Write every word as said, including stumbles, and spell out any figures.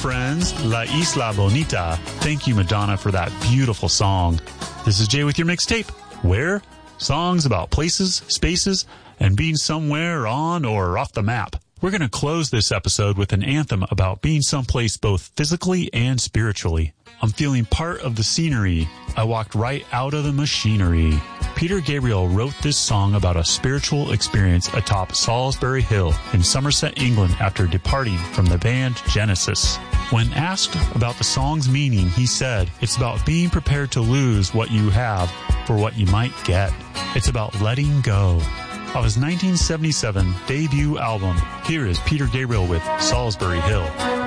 friends, La Isla Bonita. Thank you, Madonna, for that beautiful song. This is Jay with your mixtape. Where? Songs about places, spaces, and being somewhere on or off the map. We're going to close this episode with an anthem about being someplace both physically and spiritually. I'm feeling part of the scenery. I walked right out of the machinery. Peter Gabriel wrote this song about a spiritual experience atop Salisbury Hill in Somerset, England after departing from the band Genesis. When asked about the song's meaning, he said, "It's about being prepared to lose what you have for what you might get. It's about letting go." Of his nineteen seventy-seven debut album, here is Peter Gabriel with Salisbury Hill.